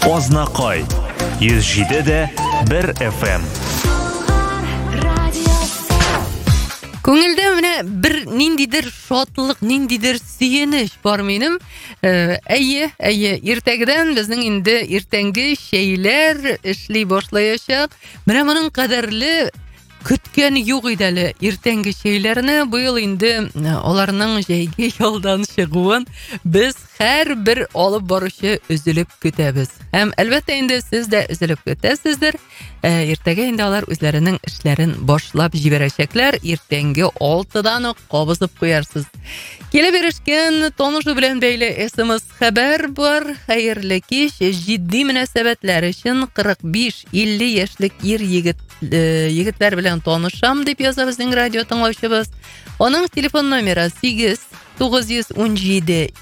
Азнакай 107.1 FM. Көңілде менә бір ниндидер шатлык, ниндидер сөенеш бар минем. Әйе, иртәгедән безнең инде иртәнге шәйләр эшли башлаячак. Менә моның кадәрле көткән юк иде әле иртәнге шәйләрне. Быел инде аларның җәйге ялдан чыгуын без һәрбер алып баручы өзелеп көтәбез. Һәм әлбәттә инде сез дә өзелеп көтәсездер. Иртәгә инде алар үзләренең эшләрен башлап җибәрәчәкләр. Иртәнге 6дан ук кабызып куярсыз. Килеп ирешкән танышу белән бәйле SMS хәбәр бар. Хәерле кич, җитди мөнәсәбәтләр өчен 45-50 яшьлек егетләр белән танышам дип яза безнең радио тыңлаучыбыз. Аның телефон номеры 8 917